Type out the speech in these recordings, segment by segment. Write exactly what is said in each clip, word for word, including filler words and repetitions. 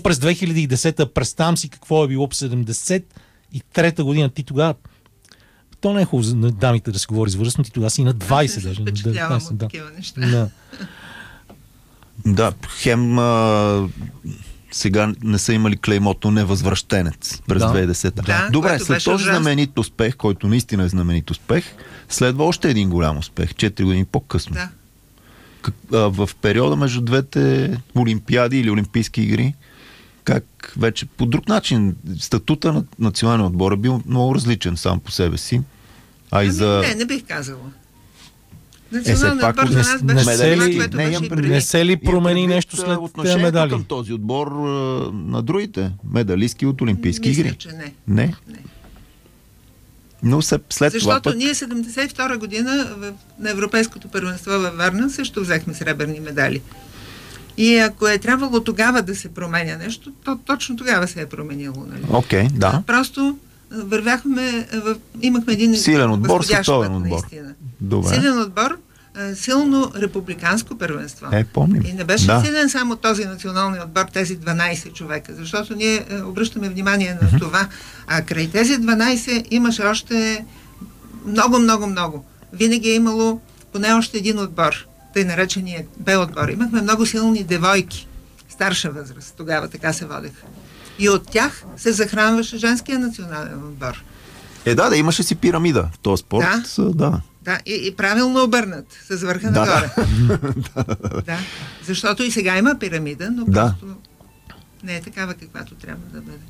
през две хиляди и десета, представям си какво е било в седемдесет и трета година. Ти тогава, то не е хубаво на дамите да се говори с възраст, ти тогава си на двайсет даже. Аз се впечатлявам от такива неща. Да. Да, хем а, сега не са имали клеймото невъзвръщенец през Да. две хиляди и десета. Да, Добре, което след беше този ужасно. знаменит успех, който наистина е знаменит успех, следва още един голям успех, четири години по-късно. Да. Как, а, в периода между двете олимпиади или олимпийски игри, как вече по друг начин статута на националния отбор е бил много различен сам по себе си. А и Ами, за... Не, не бих казала. все Националният пак отбор за не- нас не беше се това, ли- което не, беше имам и предвид- преди. Не се ли промени Имам нещо предвид, след а, тези отношението медали? към този отбор а, на другите медалистки от олимпийски Мисля, игри? че не. Не. Не. Но след, след това Защото пък... ние седемдесет и втора година в, на Европейското първенство във Варна също взехме сребърни медали. И ако е трябвало тогава да се променя нещо, то точно тогава се е променило. Нали? Окей, да. Просто а, вървяхме, в, имахме един Силен отбор, възходящ световен път, отбор. наистина. Добре. Силен отбор, а, силно републиканско първенство. Е, помним. И не беше Да. силен само този национални отбор, тези дванайсет човека, защото ние е, обръщаме внимание на mm-hmm. това. А край тези дванайсет имаше още много, много, много. Винаги е имало поне още един отбор, тъй наречения Б отбор. Имахме много силни девойки, старша възраст, тогава така се водеха. И от тях се захранваше женския национален отбор. Е, да, да, имаше си пирамида в този спорт. Да. Да. Да, и, и правилно обърнат, с върха Да, нагоре. да. Да, защото и сега има пирамида, но Да. просто не е такава, каквато трябва да бъде.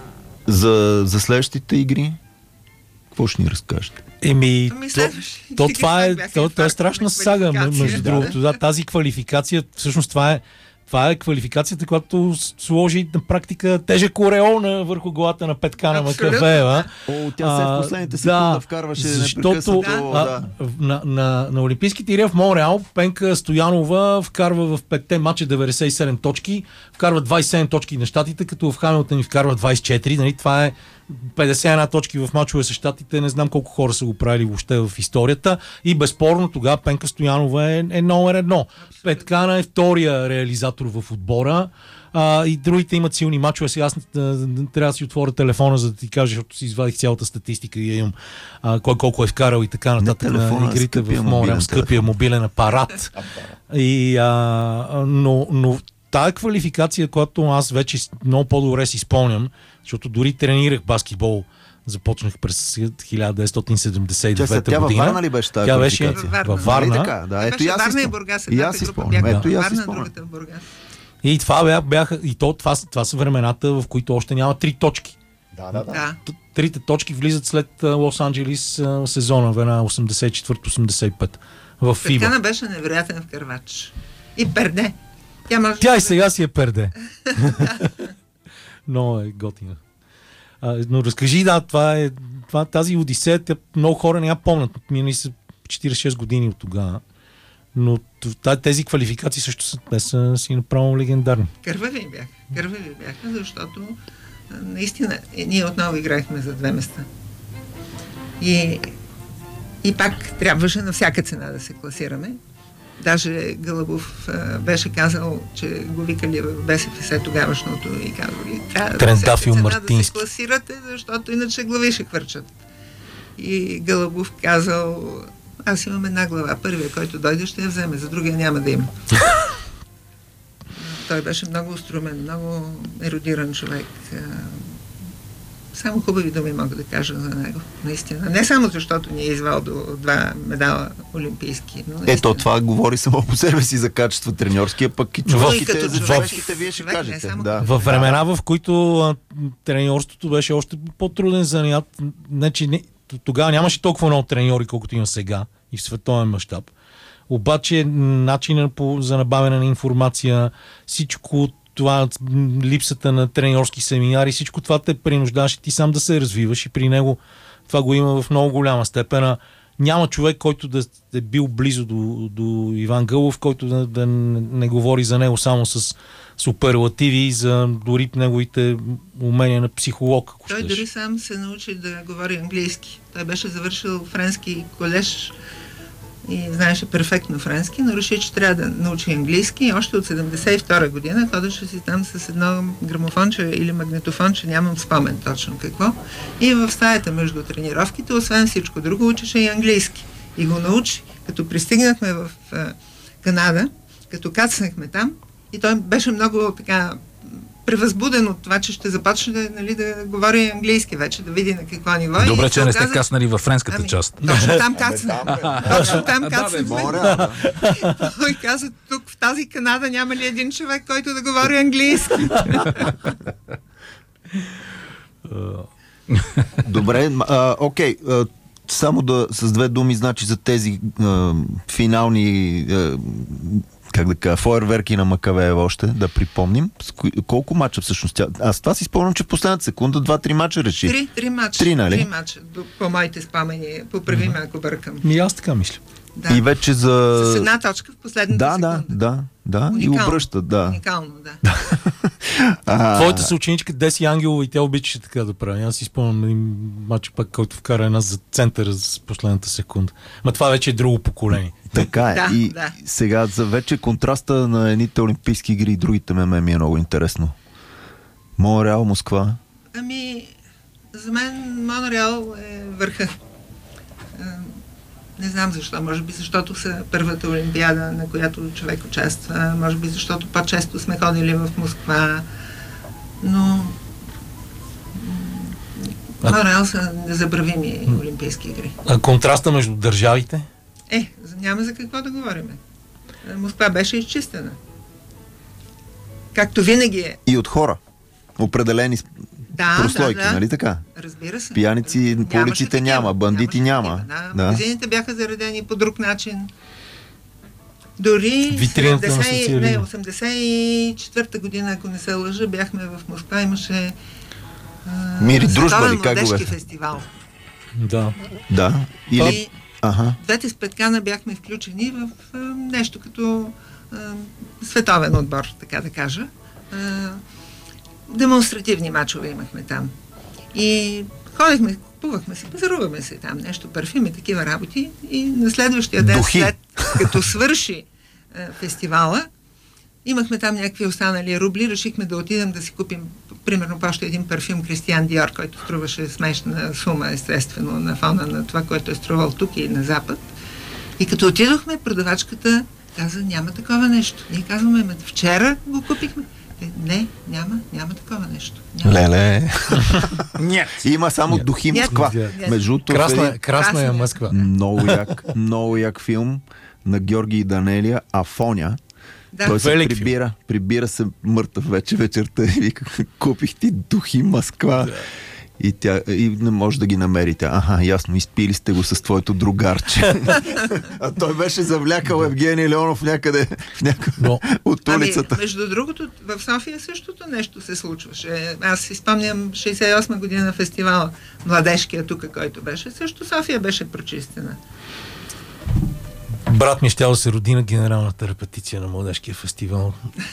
За, за следващите игри, какво ще ни разкажете? Еми, Ами то, следващите то игри това е, бяха то, то е инфарктна страшна сага, м- квалификация, между да. другото. Да, тази квалификация, всъщност това е, това е квалификацията, която с- сложи на практика тежък ореол на върху главата на Петкана Абсолютно, Макавеева. О, тя се А, в последните да, секунди вкарваше защото непрекъснато. а, Да. на, на, на Олимпийските игри в Монреал Пенка Стоянова вкарва в петте мача деветдесет и седем точки, вкарва двайсет и седем точки на щатите, като в Хамилтън ни вкарва двайсет и четири. Нали? Това е петдесет и една точки в мачове с щатите. Не знам колко хора са го правили въобще в историята. И безспорно тогава Пенка Стоянова е, е номер едно. Петкана е втория реализатор в отбора. А, и другите имат силни мачове. Сега аз а, трябва да си отворя телефона, за да ти кажа, защото си извадих цялата статистика и я имам а, кой колко е вкарал и така нататък Не, телефона, на игрите скъпия в Монреал. мобилен Скъпия телефон. мобилен апарат. И, а, но, но тая квалификация, която аз вече много по-добре си спомням, защото дори тренирах баскетбол, започнах през хиляда деветстотин седемдесет и Тя, девета тя във година. Варна ли беше тази Тя беше квалификация? Във във Варна. Варна. Нали така? Да, ето Беше и аз си Варна и спомням. Бургас. И Едната аз си група спомням. бяха Ето и аз си Варна, спомням. другата в Бургас. И това бях, бяха, и то, това, това са времената, в които още няма три точки. Да, да, да. Да. Т- Трите точки влизат след а, Лос-Анджелис а, сезона, в една осемдесет и четвърта осемдесет и пета в ФИБА. Петкана беше невероятен в кървач. И перде. Тя, може Тя да- и сега си е перде. Но е готина. А, но разкажи, да, това е това, тази Одисея, тя, много хора не я помнят. Минали са четирийсет и шест години от тогава. Но т- тези квалификации също са, те са си направо легендарни. Кървави бяха. Кървави бяха, защото а, наистина е, ние отново играхме за две места. И, и пак трябваше на всяка цена да се класираме. Даже Гълъбов а, беше казал, че го викали в БСФС тогавашното и казали, трябва на всяка Трендафил цена да се Мартински. класирате, защото иначе глави ще хвърчат. И Гълъбов казал, аз имам една глава, първия, който дойде, ще я вземе, за другия няма да има. Той беше много остромен, много ерудиран човек. А, Само хубави думи мога да кажа за него, наистина. Не само защото ни е извал до два медала олимпийски, но наистина. Ето, това говори само по себе си за качество треньорския, пък и човешките, като за човек, човешките вие ще човек, не кажете. само Да. В времена, в които а, треньорството беше още по-труден занят, не, че не, тогава нямаше толкова много треньори, колкото има сега и в световен мащаб. Обаче начинът по, за набавяне на информация, всичко това, липсата на треньорски семинари, всичко това те принуждаваше ти сам да се развиваш и при него това го има в много голяма степен. Няма човек, който да е бил близо до, до Иван Гълъбов, който да, да не говори за него само с суперлативи, за дори неговите умения на психолог. Ако Той щеш. дори сам се научи да говори английски. Той беше завършил френски колеж и знаеше перфектно френски, но реши, че трябва да научи английски и още от седемдесет и втора година ходеше си там с едно грамофонче или магнитофонче, нямам спомен точно какво. И в стаята между тренировките, освен всичко друго, учеше и английски. И го научи. Като пристигнахме в а, Канада, като кацнахме там, и той беше много така превъзбуден от това, че ще започне, нали, да говори английски вече, да види на какво ниво. Добре, че не сте каснали във френската ами, част. Точно там кацнахме. Точно там кацнахме. Той каза, тук в тази Канада няма ли един човек, който да говори английски? Добре, а, окей. А, само да с две думи, значи за тези а, финални а, как да кажа, фойерверки на Макавеева още, да припомним. Колко мача всъщност тя? Аз това си спомням, че в последната секунда два-три мача реши. Три, три мача. Три, нали? Три мача, по моите спомени. Поправи ме, ако бъркам. Ми аз така мисля. Да. И вече за... С една точка в последната да, секунда. Да, да, да. Уникално. И обръща, да. Уникално, да. а... Твоята съученичка Деси Ангелова и тя обичаше така да прави. Аз си спомням един матч пак, който вкара една за центъра с последната секунда. Ма това вече е друго поколение. Така е. Да, и да. сега за вече контраста на едните олимпийски игри и другите ме, ми е много интересно. Монреал, Москва. Ами, за мен Монреал е върха. Не знам защо. Може би защото са първата олимпиада, на която човек участва. Може би защото по-често сме ходили в Москва. Но Монреал са незабравими олимпийски игри. А контраста между държавите? Е, няма за какво да говорим. Москва беше изчистена. Както винаги е. И от хора. Определени да, прослойки, да, да. Нали така? Разбира се. Пияници по улиците няма, бандити няма. Да, да. магазините бяха заредени по друг начин. Дори седемдесет, не, осемдесет и четвърта година, ако не се лъжа, бяхме в Москва, имаше Мири дружба ли, как го младежки бе? фестивал. Да. Да. Или... И ага. двете с Петкана бяхме включени в а, нещо като а, световен отбор, така да кажа. А, демонстративни мачове имахме там. И ходихме, купувахме се, пазаруваме се там, нещо, парфюми, такива работи. И на следващия ден, Духи. след като свърши а, фестивала, имахме там някакви останали рубли, решихме да отидем да си купим, примерно, още един парфюм Кристиан Диор, който струваше смешна сума, естествено, на фона на това, което е струвал тук и на Запад. И като отидохме, продавачката каза, няма такова нещо. Ние казваме, ме вчера го купихме. Е, не, няма, няма такова нещо. Няма. Леле. Нет. Има само Нет. Духи Нет. Москва. Нет. Между другото, Красна, един красна е Красна. Москва. много як, много як филм на Георги и Данелия, Афоня. Да. Той се Велик прибира, прибира се мъртъв вече вечерта и вика, купих ти Духи Москва. И, тя, и не може да ги намерите. Аха, ясно, изпили сте го с твоето другарче. А той беше завлякал Евгений Леонов някъде в някъде Но... от улицата. Ами, между другото, в София същото нещо се случваше. Аз си спомням шейсет и осма година фестивала, младежкия тук, който беше. Също София беше прочистена. Брат ми щял да се роди на генералната репетиция на младежкия фестивал.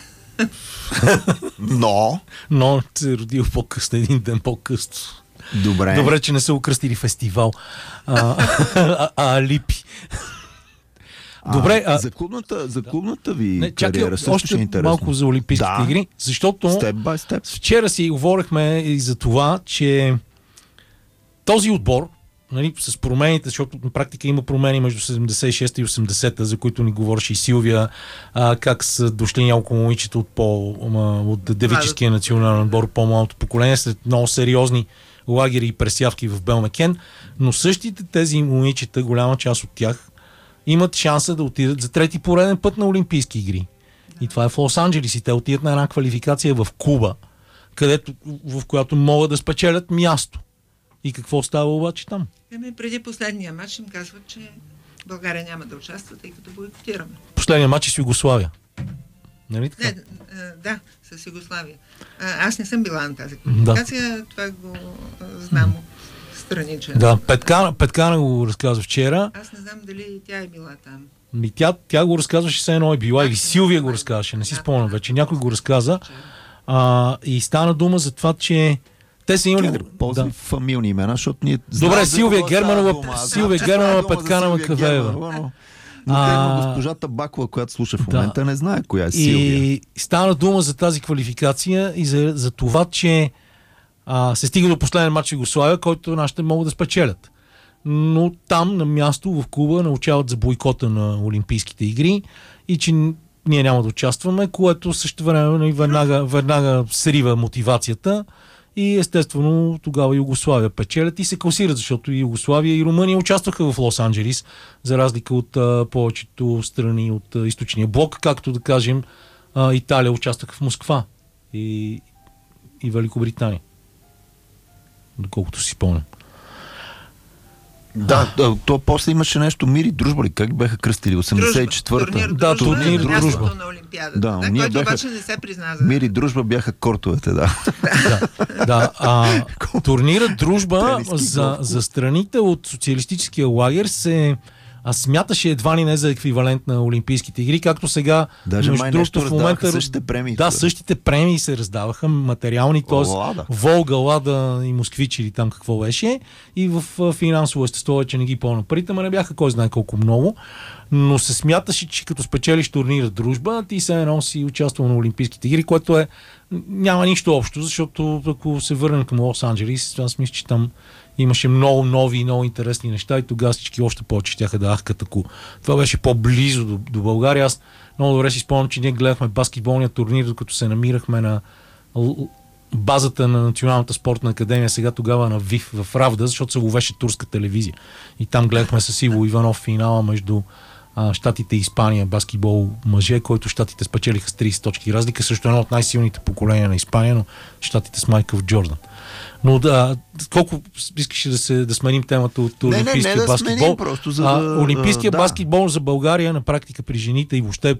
Но, Но се е родил по-късно, един ден по-късно. добре. Добре, че не са окръстили фестивал. А, а, а Алипи. Добре, а, а, за, клубната, за клубната ви не, чакай, кариера също ще е още интересно. малко за Олимпийските Да. игри, защото Степ бай степ. вчера си говорихме и за това, че този отбор, нали, с промените, защото на практика има промени между седемдесет и шеста и осемдесета, за които ни говореше и Силвия, а, как са дошли няколко момичета от, по, а, от девическия национален отбор, по-малото поколение, след много сериозни лагери и пресявки в Белмекен, но същите тези момичета, голяма част от тях, имат шанса да отидат за трети пореден път на Олимпийски игри. И това е в Лос-Анджелес и те отидат на една квалификация в Куба, където, в която могат да спечелят място. И какво става обаче там? Еми, преди последния матч им казват, че България няма да участва, тъй като бойкотираме. Последния матч е с Югославия. Нали така? Не, а, да, с Югославия. А, аз не съм била на тази квалификация, да. Това го а, знам страничен. Да, Петкана, Петкана го разказва вчера. Аз не знам дали тя е била там. И тя, тя го разказваше, все едно е била. Или Силвия го да, разказваше, не си да, спомням да, вече. Някой да, го разказа. да. А, и стана дума за това, че те са имали... Ползва Да. фамилни имена, защото ние... Добре, знаем за Силвия какво става Германова, дума. Аз Силвия знам, че става Германова, дума за Петкана Силвия Макавеева. Германова, но Но А, госпожата Бакова, която слуша в да. момента, не знае коя е Силвия. И стана дума за тази квалификация и за, за това, че а, се стига до последен матч в Югославия, който нашите могат да спечелят. Но там, на място, в клуба, научават за бойкота на Олимпийските игри и че ние няма да участваме, което също време веднага, веднага срива мотивацията и естествено тогава Югославия печелят и се класират, защото и Югославия и Румъния участваха в Лос-Анджелис, за разлика от а, повечето страни от а, източния блок, както да кажем а, Италия участваха в Москва и, и Великобритания. Доколкото си спомням. Да, то, то после имаше нещо Мир и дружба ли? Как бяха кръстили? осемдесет и четвърта. Турнир, Да, дружба, турнир, е мястото дружба. на Олимпиадата. Да, Да, ние който бяха- обаче не се призна за... Мир и дружба бяха кортовете, да. Да, да. А, турнирът дружба Тениски, за, голф. за страните от социалистическия лагер се а, смяташе едва ли не за еквивалент на Олимпийските игри, както сега, Даже между май другото, нещо в момента... раздаваха същите премии. Да, същите премии се раздаваха, материални, т.е. Лада. Волга, Лада и Москвич или там какво беше. И в а, финансово естество, че не ги помня парите, ма не бяха кой знае колко много. Но се смяташе, че като спечелиш турнира дружба, ти се едно си участвал на Олимпийските игри, което е няма нищо общо, защото ако се върнем към Лос-Анджелис, аз мисля, че там имаше много нови и много интересни неща и тогава всички още повече щяха да ахкат, ако това беше по-близо до, до България. Аз много добре си спомням, че ние гледахме баскетболния турнир, докато се намирахме на л- базата на Националната спортна академия, сега тогава на ВИФ в Равда, защото се ловеше турска телевизия. И там гледахме с Иво Иванов финала между а, Щатите и Испания, баскетбол мъже, който Щатите спечелиха с трийсет точки разлика, също едно от най-силните поколения на Испания, но Щатите с Майкъл Джордан. Но да, колко искаш да, се, да сменим темата от Не, не, олимпийския не да баскетбол. сменим, просто за да... а, олимпийския да. баскетбол за България на практика при жените и въобще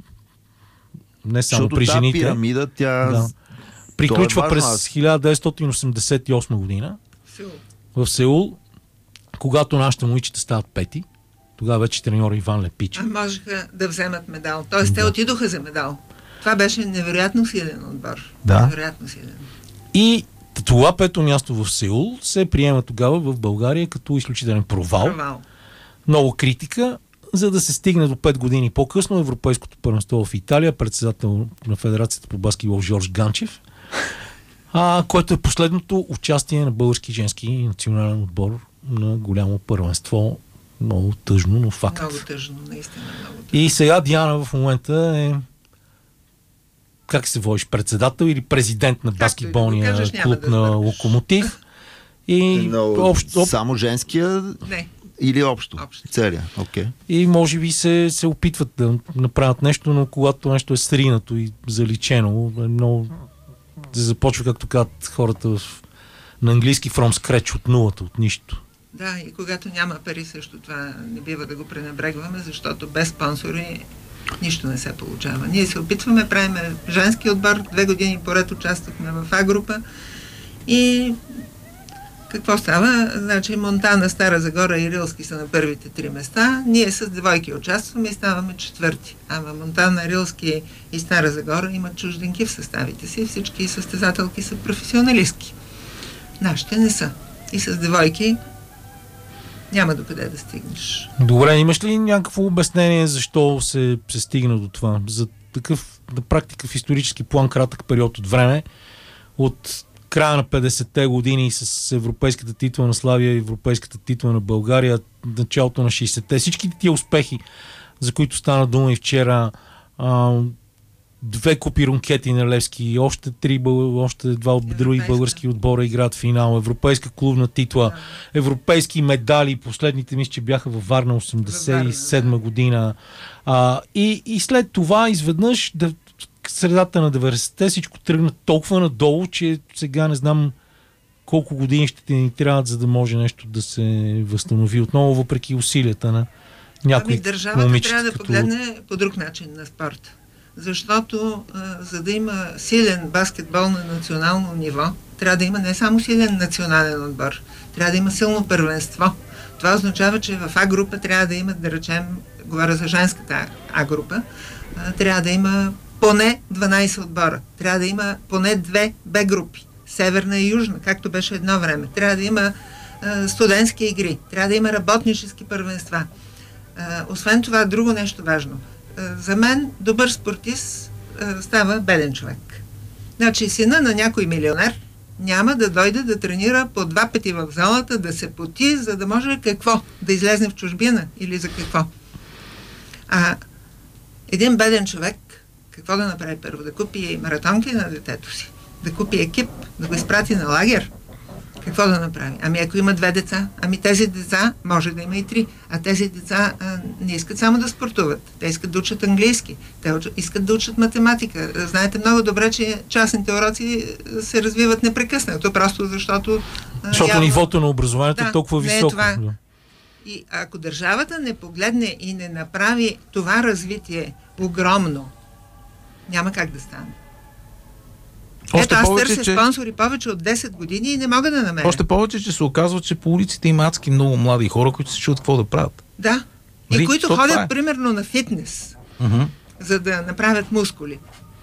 не само Защото при тази жените. пирамида, тя... Да. Приключва То е важно, през хиляда деветстотин осемдесет и осма година Сеул. в Сеул, когато нашите момичета стават пети. Тогава вече треньор Иван Лепича. А можеха да вземат медал. Тоест, те отидоха за медал. Това беше невероятно силен отбор. Да. Невероятно силен. И това пето място в Сеул се приема тогава в България като изключителен провал. Провал. Много критика, за да се стигне до пет години по-късно Европейското първенство в Италия, председател на Федерацията по баскетбол Жорж Ганчев, а, което е последното участие на български женски национален отбор на голямо първенство. Много тъжно, но факт. Много тъжно, наистина много тъжно. И сега Диана в момента е как се водиш, председател или президент на Както и да го баскетболния кажеш, няма клуб да на сбъркаш. Локомотив. И, Но общо, само женския Не. или общо? Общо. Целия, окей. и може би се, се опитват да направят нещо, но когато нещо е сринато и заличено, е много да започва, както казват хората в, на английски, from scratch, от нулата, от нищо. Да, и когато няма пари също това не бива да го пренебрегваме, защото без спонсори нищо не се получава. Ние се опитваме, правим женски отбор, две години поред участвахме в А група и какво става? Значи Монтана, Стара Загора и Рилски са на първите три места. Ние с двойки участваме и ставаме четвърти. Ама Монтана, Рилски и Стара Загора имат чужденки в съставите си. Всички състезателки са професионалистки. Нашите не са. И с двойки няма докъде да стигнеш. Добре, имаш ли някакво обяснение защо се, се стигна до това? За такъв, на практика в исторически план, кратък период от време, от края на петдесетте години с европейската титла на Славия и европейската титла на България, началото на шейсетте, всички тия успехи, за които стана дума и вчера, а, две купи рункети на Левски, още три, бъл... още два от други Европейска. български отбора играят финал, европейска клубна титла, европейски медали, последните мисля, че бяха във Варна осемдесет и седма година. А, и, и след това изведнъж да, средата на деветдесетте всичко тръгна толкова надолу, че сега не знам колко години ще ни трябват, за да може нещо да се възстанови отново, въпреки усилията на някои Ами държавата момичета, трябва да като- погледне по друг начин на спорта. Защото а, за да има силен баскетбол на национално ниво, трябва да има не само силен национален отбор, трябва да има силно първенство. Това означава, че в А група трябва да има, да речем, говоря за женската А група, а, трябва да има поне дванайсет отбора. Трябва да има поне две Б групи. Северна и южна, както беше едно време. Трябва да има а, студентски игри. Трябва да има работнически първенства. А, освен това, друго нещо важно. А, за мен добър спортист а, става беден човек. Значи сина на някой милионер няма да дойде да тренира по два пъти в залата, да се поти, за да може какво? Да излезне в чужбина или за какво? А един беден човек какво да направи първо? Да купи маратонки на детето си, да купи екип, да го изпрати на лагер. Какво да направи? Ами ако има две деца, ами тези деца може да има и три, а тези деца а, не искат само да спортуват. Те искат да учат английски, те уч... искат да учат математика. Знаете много добре, че частните уроци се развиват непрекъснато, просто защото... А, защото явно... нивото на образованието да, е толкова не е високо. Това. И ако държавата не погледне и не направи това развитие огромно, няма как да стане. Още Ето, аз повече, търся че... спонсори повече от десет години и не мога да намеря. Още повече, че се оказва, че по улиците има адски много млади хора, които се чуят какво да правят. Да. И Нали, които то ходят, това е. примерно, на фитнес, Uh-huh. за да направят мускули.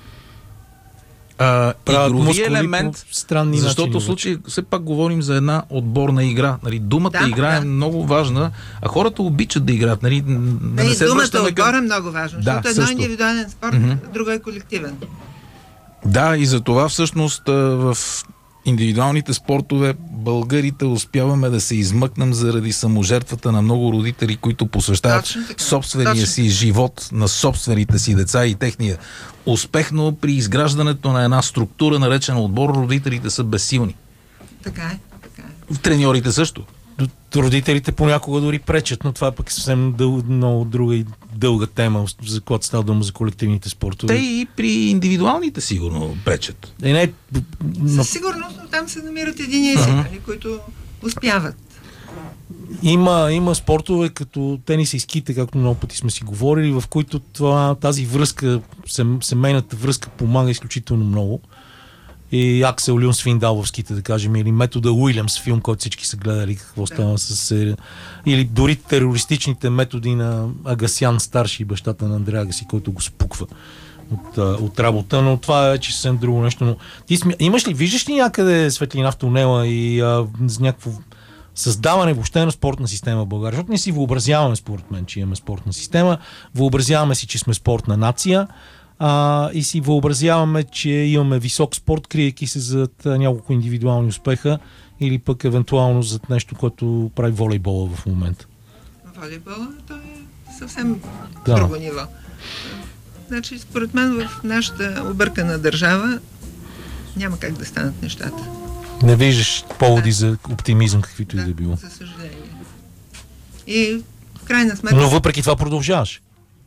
А, Правят игрови мускули елемент, по странни защото начини в случай все пак говорим за една отборна игра. Нали, думата Да, игра е да. много важна, а хората обичат да играят. Нали, да Да, не и се думата връщаме отбор е към... много важно, Да, защото едно е също. индивидуален спорт, Мгм. друго е колективен. Да, и за това всъщност а, в индивидуалните спортове българите успяваме да се измъкнем заради саможертвата на много родители, които посвещават Точно така. собствения Точно си живот на собствените си деца и техния успех, но при изграждането на една структура, наречена отбор, родителите са безсилни. Така е, така е. Треньорите също. Родителите понякога дори пречат, но това пък е съвсем дъл, много друга и дълга тема, за която става дума за колективните спортове. Те и при индивидуалните сигурно пречат. Е, не, но Със сигурност, но там се намират единици, Ага. нали, които успяват. има, има спортове като тенис и ските, както много пъти сме си говорили, в които това, тази връзка, сем, семейната връзка помага изключително много. И Аксел Люн Свиндал в ските, да кажем, или метода Уилямс, филм, който всички са гледали, какво Да. става с серия. Или дори терористичните методи на Агасян, старши, бащата на Андрея Агаси, който го спуква от, а, от работа, но това е вече съвсем друго нещо. Но ти сми... имаш ли, виждаш ли някъде светлина в тунела и а, с някакво създаване въобще на спортна система в България? Защото не си въобразяваме, според мен, че имаме спортна система, въобразяваме си, че сме спортна нация, а, и си въобразяваме, че имаме висок спорт, криейки се зад няколко индивидуални успеха или пък евентуално зад нещо, което прави волейбола в момента. Волейбола, то е съвсем Да. друго ниво. Значи, според мен в нашата объркана държава няма как да станат нещата. Не виждаш поводи Да. за оптимизъм, каквито и Да, да било. за съжаление. И в крайна сметка... Но въпреки това продължаваш.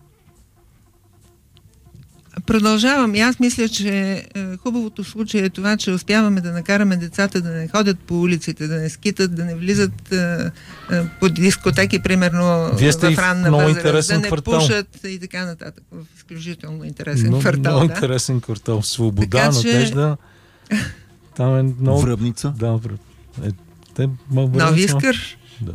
Продължавам. И аз мисля, че е, хубавото в случая е това, че успяваме да накараме децата да не ходят по улиците, да не скитат, да не влизат е, е, по дискотеки, примерно Вие сте и в в ранна много възраст, интересен да не квартал. пушат и така нататък. В изключително интересен Много, квартал. много Да? интересен квартал. Свобода, Така че- надежда. Там е много... Връбница. Да, връб. Е, те, ма, Нови връбница, Искър. Да.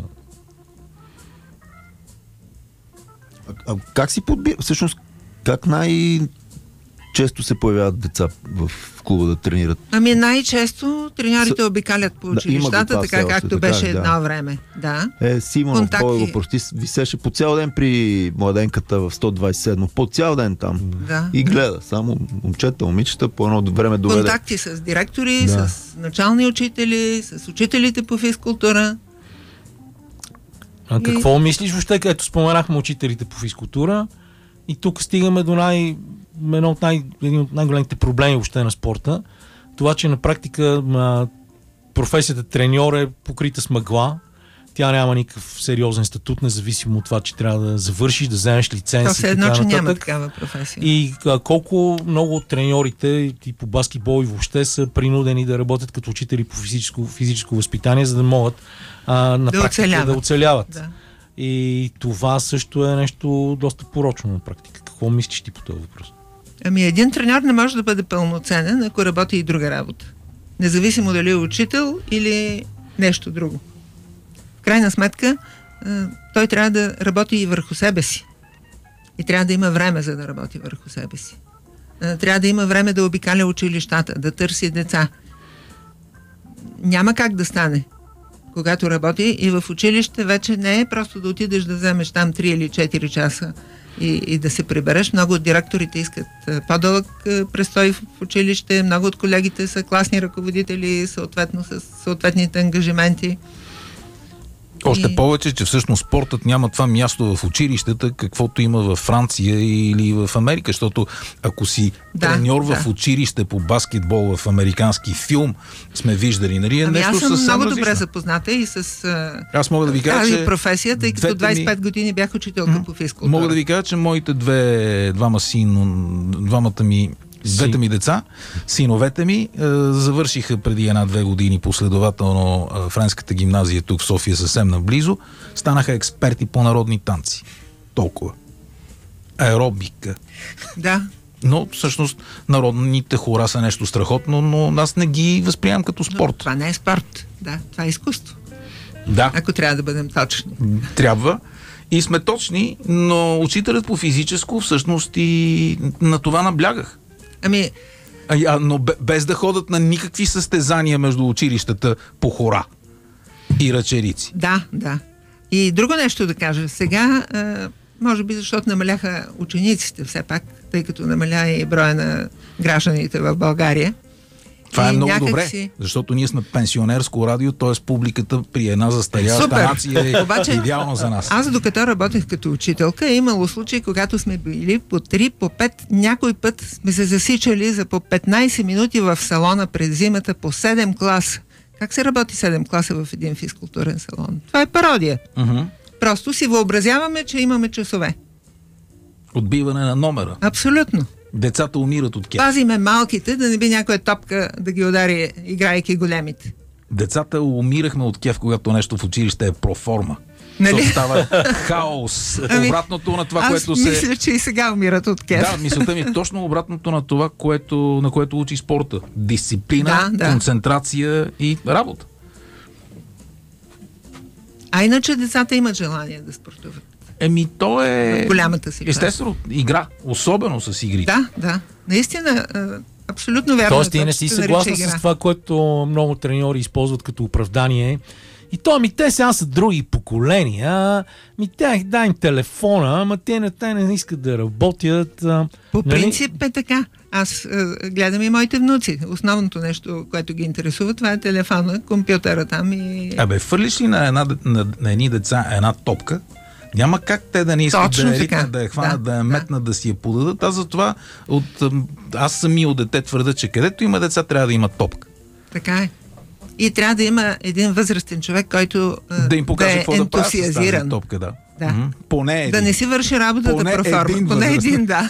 А, а как си подбира? Всъщност, как най-често се появяват деца в клуба да тренират? Ами най-често треньорите обикалят по Да, има го училищата, това така все още, както така беше ли, да. едно време. Да. Е, Симонов, Контакти. кой го прости, висеше по цял ден при младенката в сто двайсет и седмо. По цял ден там. Да. И гледа. Само момчета, момичета, по едно време доведе. Контакти с директори, Да. с начални учители, с учителите по физкултура. А какво мислиш въобще, ето споменахме учителите по физкултура и тук стигаме до най, едно от най, един от най-големите проблеми въобще на спорта. Това, че на практика а, професията треньор е покрита с мъгла. Тя няма никакъв сериозен статут, независимо от това, че трябва да завършиш, да вземеш лиценз. То и все едно, така че няма нататък. такава професия. И а, колко много от треньорите и по баскетбол и въобще са принудени да работят като учители по физическо, физическо възпитание, за да могат а, на Да практика оцеляват. да оцеляват. Да. И това също е нещо доста порочно на практика. Какво мислиш ти по този въпрос? Ами един треньор не може да бъде пълноценен, ако работи и друга работа. Независимо дали е учител или нещо друго. В крайна сметка, а, той трябва да работи и върху себе си. И трябва да има време, за да работи върху себе си. А, трябва да има време да обикаля училищата, да търси деца. Няма как да стане, когато работи, и в училище вече не е просто да отидеш да вземеш там три или четири часа и, и да се прибереш. Много от директорите искат по-дълъг престой в училище, много от колегите са класни ръководители, съответно с съответните ангажименти. Още И... повече, че всъщност спортът няма това място в училищата, каквото има във Франция или в Америка, защото ако си да, треньор да. в училище по баскетбол в американски филм, сме виждали, нали, е ами нещо аз съм съвсем много различно. добре запозната и с аз мога да ви кажа, тази че професия, тъй като двайсет и пет ми... години бях учителка м- по физкултура. Мога да ви кажа, че моите две, двама син, двамата ми Двете ми деца, синовете ми, е, завършиха преди една-две години последователно е, френската гимназия тук в София, съвсем наблизо. Станаха експерти по народни танци. Толкова. Аеробика. Да. Но всъщност народните хора са нещо страхотно, но аз не ги възприемам като спорт. Но това не е спорт. Да, това е изкуство. Да. Ако трябва да бъдем точни. Трябва. И сме точни, но учителят по физическо всъщност и на това наблягах. Ами... А, а, но без да ходят на никакви състезания между училищата по хора и ръчерици. Да, да. И друго нещо да кажа. Сега, а, може би защото намаляха учениците все пак, тъй като намаля и броя на гражданите в България. Това е много някак добре, си... защото ние сме пенсионерско радио, т.е. публиката при една застаряваща нация е Обаче, идеално за нас. Аз докато работех като учителка, е имало случаи, когато сме били по три, по пет, някой път сме се засичали за по петнайсет минути в салона през зимата по седем класа. Как се работи седем класа в един физкултурен салон? Това е пародия. Uh-huh. Просто си въобразяваме, че имаме часове. Отбиване на номера. Абсолютно. Децата умират от кеф. Пазиме малките, да не би някоя топка да ги удари, играйки големите. Децата умирахме от кеф, когато нещо в училище е проформа. Нали? То става хаос. Ами, обратното на това, аз което се... Аз мисля, че и сега умират от кеф. Да, мисълта ми е точно обратното на това, което, на което учи спорта. Дисциплина, да, да. концентрация и работа. А иначе децата имат желание да спортуват. Еми, то е... В голямата си част. Естествено, игра. Особено с игрите. Да, да. Наистина, абсолютно вярно. Тоест, ти не си съгласна с това, което много треньори използват като оправдание. И то, ми те сега са други поколения, ми те дай им телефона, ама те не, те не искат да работят. По нали? принцип е така. Аз е, гледам и моите внуци. Основното нещо, което ги интересува, това е телефона, компютъра там и... Абе, фърлиш ли на, една, на, на едни деца една топка, няма как те да не искат точно да я така. ритнат, да я хванат, да, да да я метнат, да. да си я подадат. Аз затова от, аз сами от дете твърда, че където има деца, трябва да има топка. Така е. И трябва да има един възрастен човек, който да им покаже да е какво да правят с тази топка, да. Да. Mm-hmm. Поне един. Да не си върши работата Поне проформа. един Поне възрастен. един, да.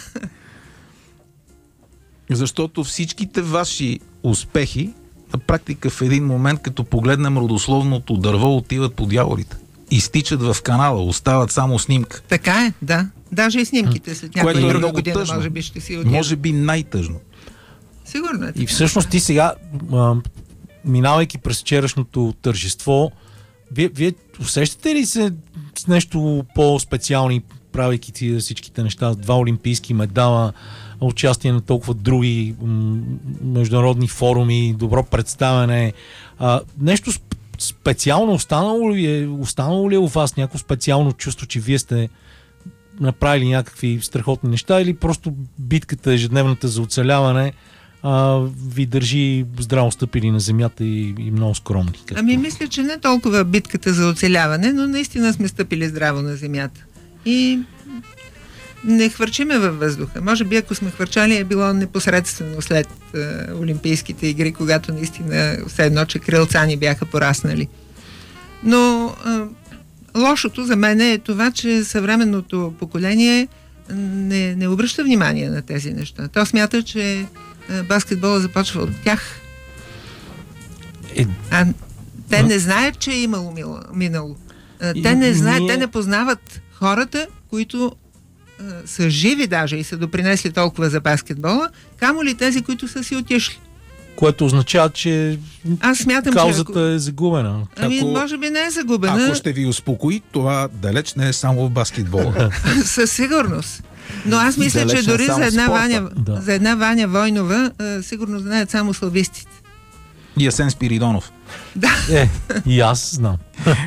Защото всичките ваши успехи на практика в един момент, като погледнем родословното дърво, отиват по дяволите. Изтичат в канала, остават само снимка. Така е, да. Даже и снимките след някоя Което е друга много година, тъжно. може би ще си отидат. Може би най-тъжно. Сигурно е. И всъщност ти сега, а, минавайки през вчерашното тържество, вие, вие усещате ли се с нещо по-специални, правейки ти всичките неща, два олимпийски медала, участие на толкова други м- международни форуми, добро представяне, а, нещо специално останало ли е, останало ли е у вас, някакво специално чувство, че вие сте направили някакви страхотни неща, или просто битката ежедневната за оцеляване а, ви държи здраво стъпили на земята и, и много скромни? Както... Ами мисля, че не толкова битката за оцеляване, но наистина сме стъпили здраво на земята. И не хвърчиме във въздуха. Може би ако сме хвърчали, е било непосредствено след е, Олимпийските игри, когато наистина все едно, че крилца ни бяха пораснали. Но е, лошото за мен е това, че съвременното поколение не, не обръща внимание на тези неща. То смята, че е, баскетбола започва от тях. Е... А те не знаят, че е имало минало. Те не знаят, ние... те не познават хората, които са живи даже и са допринесли толкова за баскетбола, камо ли тези, които са си отишли. Което означава, че аз смятам, каузата че ако... е загубена. Ами, ако... може би не е загубена. Ако ще ви успокои, това далеч не е само в баскетбола. Със сигурност. Но аз мисля, далеч че дори за една, Ваня, да. за една Ваня Войнова, сигурно знаят само славистите. И Асен Спиридонов. Да. Е, и аз знам.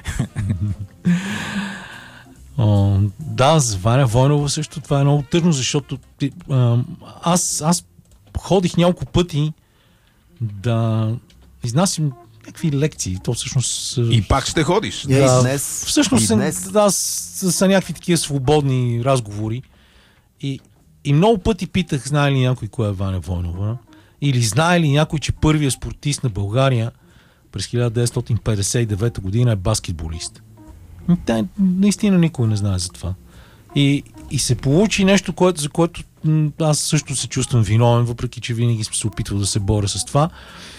О, да, за Ваня Войнова също това е много тъжно, защото а, аз, аз ходих няколко пъти да изнасям някакви лекции. То всъщност... И пак ще ходиш. Да, Да, и днес. всъщност и са, днес. да, са, са някакви такива свободни разговори. И, и много пъти питах, знае ли някой кой е Ваня Войнова? Или знае ли някой, че първият спортист на България през хиляда деветстотин петдесет и девета година е баскетболист? Та, наистина никой не знае за това. И, и се получи нещо, което, за което м, аз също се чувствам виновен, въпреки че винаги съм се опитвал да се боря с това.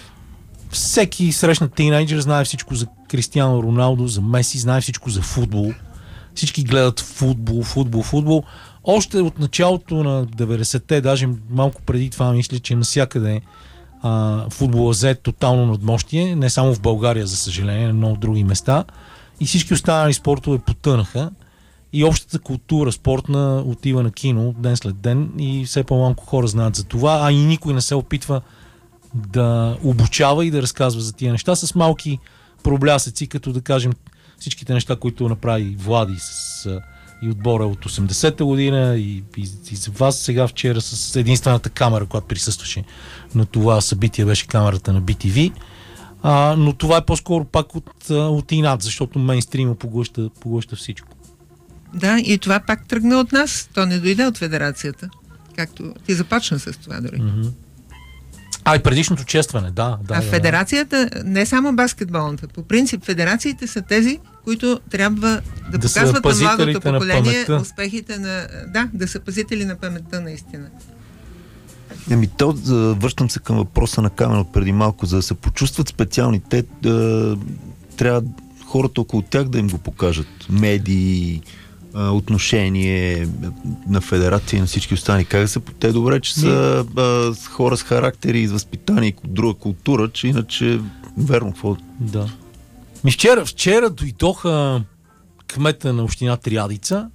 Всеки срещнат тинейджър знае всичко за Кристиано Роналдо, за Меси, знае всичко за футбол. Всички гледат футбол, футбол, футбол. Още от началото на деветдесетте, даже малко преди това, мисля, че навсякъде а, футбола взе тотално надмощие, не само в България, за съжаление, на много други места. И всички останали спортове потънаха. И общата култура спортна отива на кино ден след ден и все по-малко хора знаят за това, а и никой не се опитва да обучава и да разказва за тия неща с малки проблясъци, като да кажем всичките неща, които направи Влади с и отбора от осемдесета година и, и, и за вас сега вчера с единствената камера, която присъстваше на това събитие, беше камерата на Би Ти Ви. А, но това е по-скоро пак от, от инат, защото мейнстрима поглъща, поглъща всичко. Да, и това пак тръгна от нас. То не дойде от федерацията. Както ти започна с това дори. Mm-hmm. А, и предишното честване, да. да а да, федерацията, не само баскетболната, по принцип федерациите са тези, които трябва да, да показват на младото на поколение паметта. успехите на... Да, да са пазители на паметта наистина. Еми, то, връщам се към въпроса на Камен от преди малко, за да се почувстват специални. Те да, трябва хората около тях да им го покажат. Медии, отношение на федерация и на всички останали. Как да се... Те добре, че са а, хора с характери и с възпитание и друга култура, че иначе верно какво... Да. Ми вчера, вчера дойдоха кмета на община Триадица,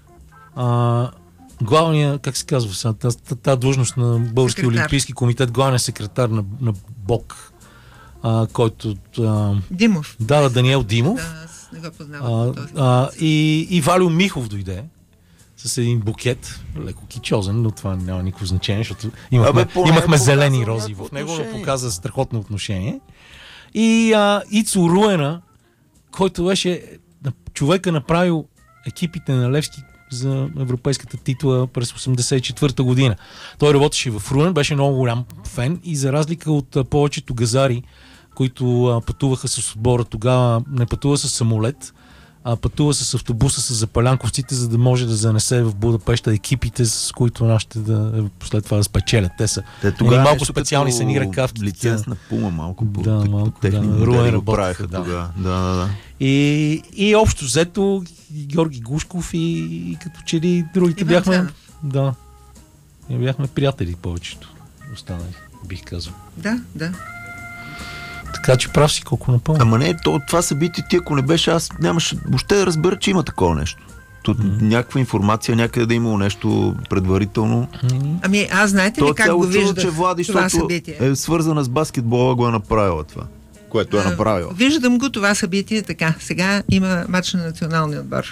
а, главния, как се казва сега, тази, тази длъжност на Български секретар. олимпийски комитет, главният секретар на, на БОК, а, който... А, Димов. да, Даниел Димов. Да, аз не го познавам. А, а, и, и Валио Михов дойде с един букет, леко кичозен, но това няма никакво значение, защото имахме, Абе, поне имахме е зелени показал рози в него, но отношение. показа страхотно отношение. И а, Ицо Руена, който беше човека направил екипите на Левски за европейската титла през осемдесет и четвърта година. Той работеше в Руен, беше много голям фен и за разлика от а, повечето газари, които а, пътуваха с отбора, тогава не пътува с самолет, а пътува с автобуса с запалянковците, за да може да занесе в Будапеща екипите, с които нашите да след това да спечелят. Те са Те тогава малко специални са ни ръкавки. Лиценз на Пума малко по, Да, по, малко, по техни да. модели Руен го работеха, правеха да. тогава. Да, да, да. И, и общо взето Георги Гушков и, и като че ли другите Иван бяхме... Цанов. Да. И бяхме приятели повечето. Останали, бих казал. Да, да. Така че прав си колко напълно. Ама не, то, това събитие ти, ако не беше, аз нямаше въобще да разбера, че има такова нещо. Тут mm-hmm. някаква информация, някъде да е имало нещо предварително. Ами аз знаете ли То как цяло го чудо, виждах че Влади, това защото събитие? е свързана с баскетбола, го е направила това, което е А, направила. Виждам го това събитие така. Сега има матч на националния отбор.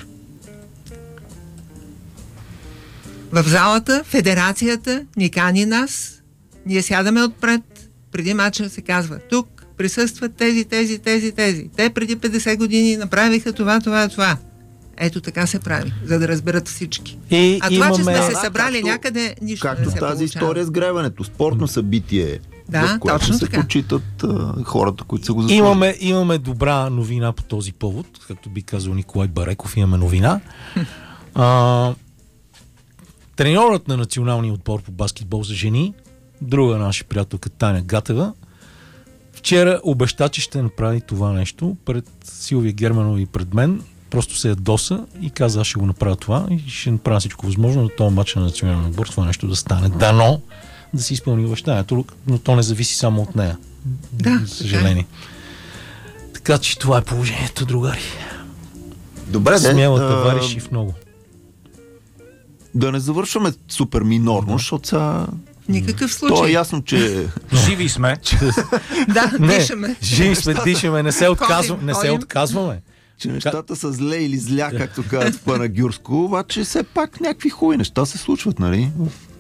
В залата федерацията ни кани нас, ние сядаме отпред, преди матча се казва, тук присъстват тези, тези, тези, тези. Те преди петдесет години направиха това, това, това. Ето така се прави, за да разберат всички. И А това, че сме се Да, събрали както- някъде, нищо Както не се тази получава. история с гребането. Спортно събитие, Да, в което точно се така. почитат а, хората, които са го заслужили. Имаме, имаме добра новина по този повод, както би казал Николай Бареков, имаме новина. А, треньорът на националния отбор по баскетбол за жени, друга наша приятелка Таня Гатева, вчера обеща, че ще направи това нещо пред Силвия Германова и пред мен. Просто се ядоса и каза, аз ще го направя това и ще направя всичко възможно на този матч на националния отбор това нещо да стане. Дано да си изпълни обещанието, но то не зависи само от нея. Да, за съжаление. Така че това е положението, другари. Добре, Смела да, товариши в много. да не завършваме супер минорно, защото сега В никакъв случай. То е ясно, че... Живи сме. Да, Не, дишаме. живи сме, дишаме, не се, отказваме, не се ходим. отказваме. че нещата са зле или зля, както казват в Панагюрско, обаче все пак някакви хубави неща се случват, нали?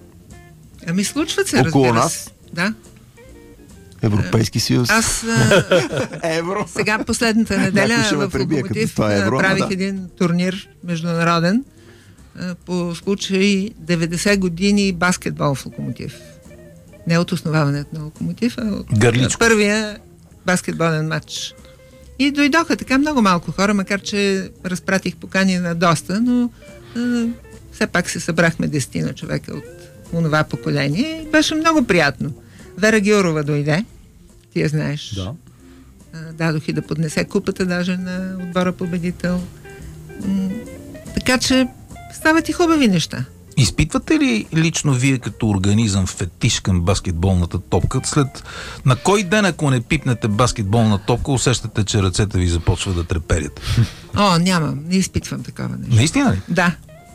Ами случват се, около разбира нас. се. Да. Европейски съюз. Аз а, Евро. сега последната неделя Някой ще ме в пребие, Локомотив като това е евро, направих да. един турнир международен а, по случай деветдесет години баскетбол в Локомотив. Не от основаването на Локомотив, а от Гърличко. първия баскетболен матч. И дойдоха така много малко хора, макар че разпратих покани на доста, но а, все пак се събрахме десетина човека от онова поколение и беше много приятно. Вера Георова дойде, ти я знаеш. Да. А, дадох и да поднесе купата даже на отбора победител. М- така че стават и хубави неща. Изпитвате ли лично вие като организъм фетиш към баскетболната топка? След на кой ден, ако не пипнете баскетболна топка, усещате, че ръцете ви започват да треперят? О, нямам, не изпитвам такова нещо. Наистина ли? Да.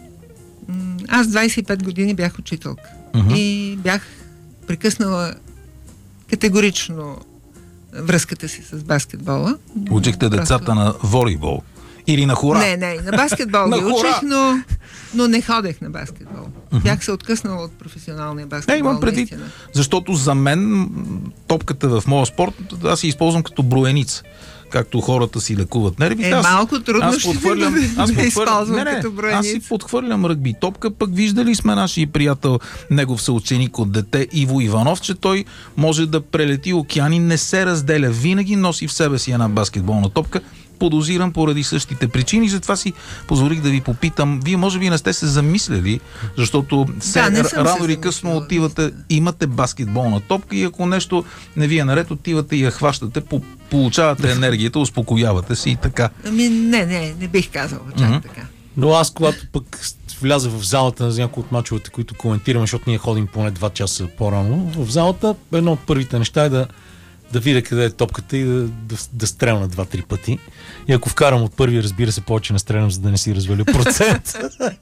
М, Аз двайсет и пет години бях учителка. Мгм. И бях прекъснала категорично връзката си с баскетбола. Учихте Просто- децата на волейбол. Или на хора. Не, не, на баскетбол На ги хора! учих, но, но не ходех на баскетбол. Бях се откъснала от професионалния баскетбол. Не, имам предвид, наистина. защото за мен м, топката в моя спорт, аз си използвам като броеница. Както хората си лекуват нервите. Е, аз, малко трудно аз ще подхвърлям, да- аз да подхвърлям, използвам не, не, като аз броеница. си подхвърлям ръгби топка, пък виждали сме нашия приятел, негов съученик от дете Иво Иванов, че той може да прелети океани, не се разделя, винаги носи в себе си една баскетболна топка. Подозирам поради същите причини, затова си позволих да ви попитам. Вие може би не сте се замисляли, защото се, не съм се рано или късно замисляла, отивате, имате баскетболна топка и ако нещо не ви е наред, отивате и я хващате, по, получавате енергията, успокоявате се и така. Ами не, не, не бих казала чак Мгм. така. Но аз, когато пък вляза в залата на някои от мачовете, които коментираме, защото ние ходим поне два часа по-рано, в залата едно от първите неща е да, да видя къде е топката и да, да, да стрелна два-три пъти. И ако вкарам от първи, разбира се, повече не стрелям, за да не си разваля процент.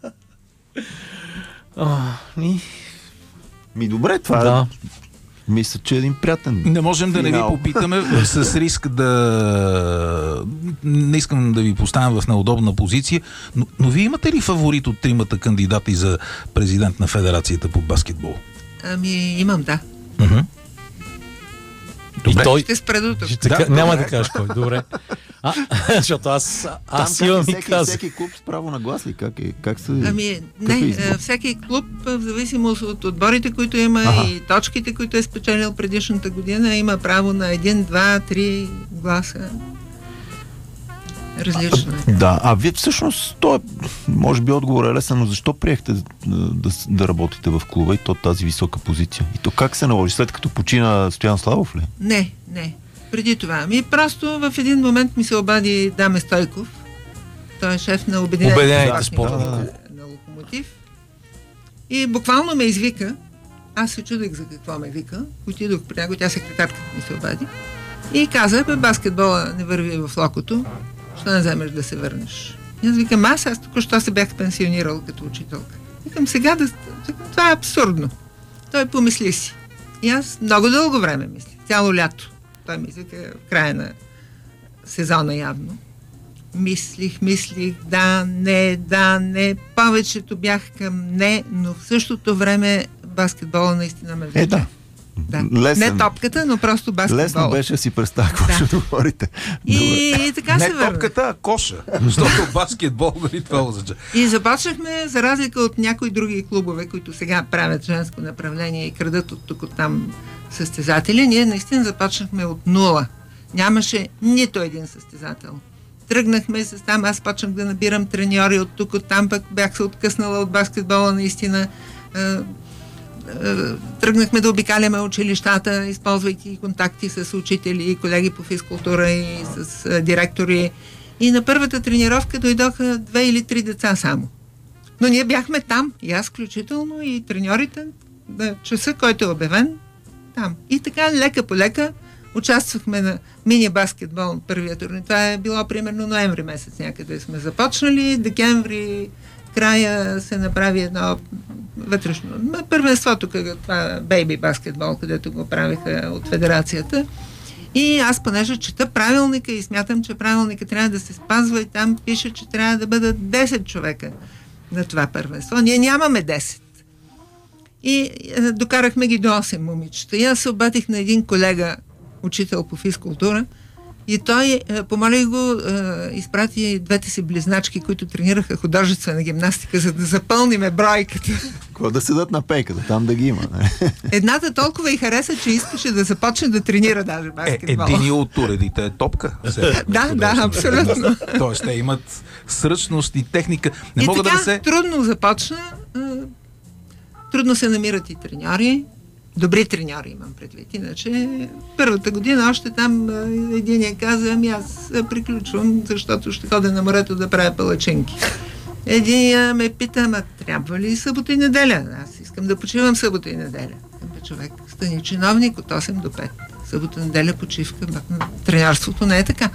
А, и... Ми добре, това Да. е. Мисля, че е един приятен. Не можем да не ви финал. попитаме с риск да... Не искам да ви поставям в неудобна позиция, но, но вие имате ли фаворит от тримата кандидати за президент на Федерацията по баскетбол? Ами имам, да. Мгм. И Добре. той... Ще спра до тук. Ще така, Да, няма добре. да кажеш кой. Добре. А, защото аз, аз Там имам и всеки, казах. всеки клуб с право на глас ли? Как, е, как се... Ами, какъв е не, избор? а, всеки клуб, а, в зависимост от отборите, които има Аха. и точките, които е спечелил предишната година, има право на един, два, три гласа. Различно е. Да, а вие всъщност, то е, може би отговор е лесен, но защо приехте да, да, да работите в клуба и то тази висока позиция? И то как се наложи? След като почина Стоян Славов ли? Не, не. Преди това. Ами просто в един момент ми се обади Даме Стойков. Той е шеф на Обединените Обединените спортни спортни клубове на Локомотив. И буквално ме извика. Аз се чудех за какво ме вика. Отидох при него, тя секретарката ми се обади. И каза, бе, баскетбола не върви в Локото. Що не вземеш да се върнеш? И аз викам, аз, аз току-що се бях пенсионирал като учителка. Викам, сега да... Това е абсурдно. Той помисли си. И аз много дълго време мисля. Цяло лято. Той ми извика в края на сезона явно. Мислих, мислих, да, не, да, не. Повечето бях към не, но в същото време баскетбола наистина ме влече. Е, да. Да. Лесен. Не топката, но просто баскетбол. Лесно беше да си представя какво Да. ще говорите. И, и така Не се върна. топката, а коша. Защото баскетбол, нали това означава? И започнахме, за разлика от някои други клубове, които сега правят женско направление и крадат от тук, от там състезатели, ние наистина започнахме от нула. Нямаше нито един състезател. Тръгнахме с там, аз почнах да набирам треньори от тук, от там, пък бях се откъснала от баскетбола наистина. Е, е, Тръгнахме да обикаляме училищата, използвайки контакти с учители и колеги по физкултура и с е, директори. И на първата тренировка дойдоха две или три деца само. Но ние бяхме там, и аз включително, и треньорите, да, часа, който е обявен, там. И така, лека по лека, участвахме на мини баскетбол първия турнир. Това е било примерно ноември месец някъде сме започнали. Декември края се направи едно вътрешно. Първенството, това бейби баскетбол, където го правиха от федерацията. И аз понеже чета правилника и смятам, че правилника трябва да се спазва и там пише, че трябва да бъдат десет човека на това първенство. Ние нямаме десет. И е, докарахме ги до осем момичета. И аз се обадих на един колега, учител по физкултура, и той, е, помолих го, е, изпрати двете си близначки, които тренираха художествена гимнастика, за да запълниме бройката. Какво да седат на пейката, там да ги има. Едната толкова и хареса, че искаше да започне да тренира даже баскетбол. Е, един от уредите е топка. Да, да, абсолютно. Тоест, те имат сръчност и техника. Не и мога така, да се... трудно започна. Трудно се намират и треньори. Добри треньори имам предвид. Иначе първата година още там един я каза, ами аз приключвам, защото ще ходя на морето да правя палачинки. Един ме пита, ама трябва ли събота и неделя? Аз искам да почивам събота и неделя. Бе, човек, стани чиновник от осем до пет. Събота, неделя, почивка. Треньорството не е така.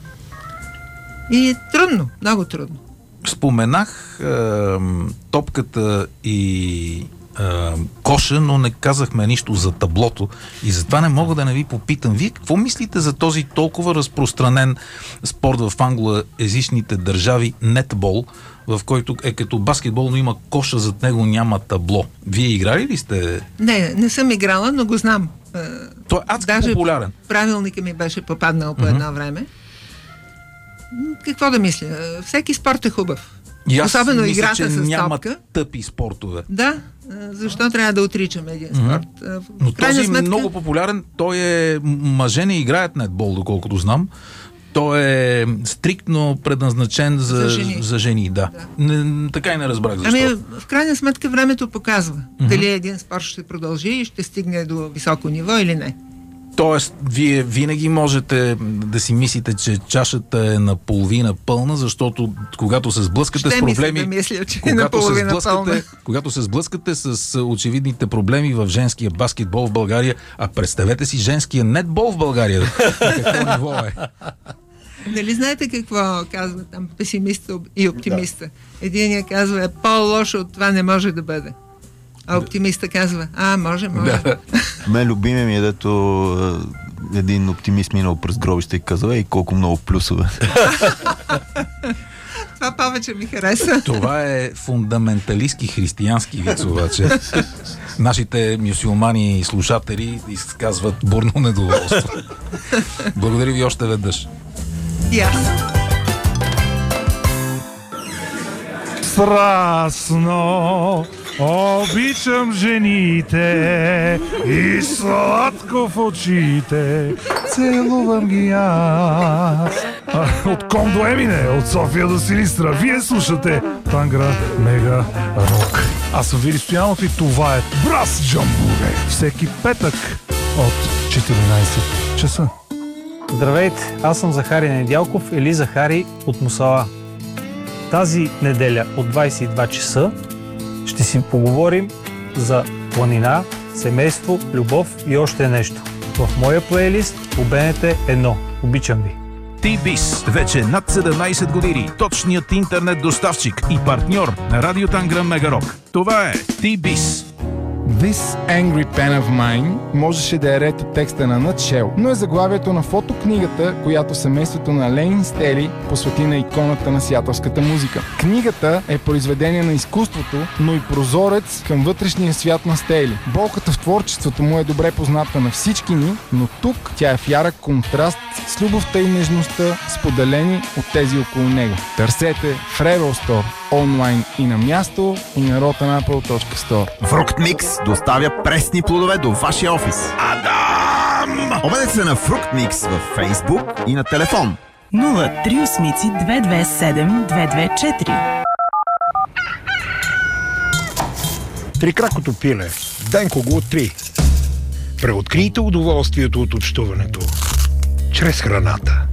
И трудно, много трудно. Споменах е, топката и е, коша, но не казахме нищо за таблото и затова не мога да не ви попитам. Вие какво мислите за този толкова разпространен спорт в англоезичните държави нетбол, в който е като баскетбол, но има коша, зад него няма табло? Вие играли ли сте? Не, не съм играла, но го знам. Той е адски Даже популярен. Правилника ми беше попаднал по Mm-hmm. едно време. Какво да мисля? Всеки спорт е хубав. И аз Особено мисля, играта че с няма топка. тъпи спортове. Да, защо трябва да отричаме един спорт? Mm-hmm. В Но крайна този сметка... много популярен, той е... Мъже не играят нетбол, доколкото знам. Той е стриктно предназначен за, За жени. За жени да. Да. Не, така и не разбрах защо. Ами, в крайна сметка времето показва Mm-hmm. дали един спорт ще продължи и ще стигне до високо ниво или не. Тоест, вие винаги можете да си мислите, че чашата е наполовина пълна, защото когато се сблъскате Ще с проблеми... мисля да мисля, че е когато, се наполовина пълна. сблъскате, когато се сблъскате с очевидните проблеми в женския баскетбол в България, а представете си женския нетбол в България. На какво ниво е? Нали знаете какво казва там песимиста и оптимиста? Единия казва, е по-лошо от това не може да бъде. А оптимиста казва, а, може, може. Да. Мен любимия ми е, дето един оптимист минал през гробище и казва, ей, колко много плюсове. Това повече ми хареса. Това е фундаменталистки християнски виц, обаче. Нашите мюсюлмани и слушатели изказват бурно недоволство. Благодаря ви още веднъж. И аз. Страстно обичам жените и сладко в очите целувам ги аз. А, от Ком до Емине, от София до Силистра, вие слушате Тангра Мега Рок. Аз съм Вили Стоянов и това е Брас Джамбуре. Всеки петък от четиринайсет часа. Здравейте, аз съм Захари Недялков или Захари от Мусала. Тази неделя от двайсет и два часа ще си поговорим за планина, семейство, любов и още нещо. В моя плейлист по БНТ едно. Обичам ви! T-Biz. Вече над седемнайсет години. Точният интернет доставчик и партньор на Радио Тангра Мегарок. Това е T-Biz. This Angry Pen of Mine можеше да е ред от текста на Nutshell, но е заглавието на фотокнигата, която семейството на Лейн Стели посвети на иконата на сиатълската музика. Книгата е произведение на изкуството, но и прозорец към вътрешния свят на Стели. Болката в творчеството му е добре позната на всички ни, но тук тя е в ярък контраст с любовта и нежността, споделени от тези около него. Търсете в Rebel Store, онлайн и на място, и на rotanapple.store. Фрукт Микс доставя пресни плодове до вашия офис. Адам! Обадете се на Фрукт Микс във Фейсбук и на телефон нула три осмици две две седем две две четири. Трикракото пиле. Денко го три. Преоткрийте удоволствието от общуването чрез храната.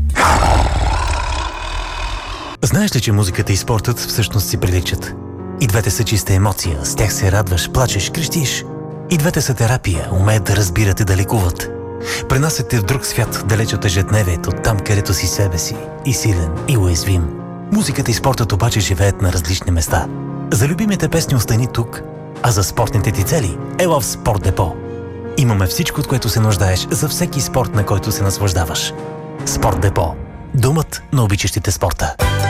Знаеш ли, че музиката и спортът всъщност си приличат? И двете са чиста емоция, с тях се радваш, плачеш, крещиш. И двете са терапия, умеят да разбират и да лекуват. Пренасят те в друг свят, далеч от ежедневието, там където си себе си, и силен, и уязвим. Музиката и спортът обаче живеят на различни места. За любимите песни остани тук, А за спортните ти цели ела в Спорт Депо. Имаме всичко, от което се нуждаеш за всеки спорт, на който се наслаждаваш. Спорт Депо. Думът на обичащите спорта.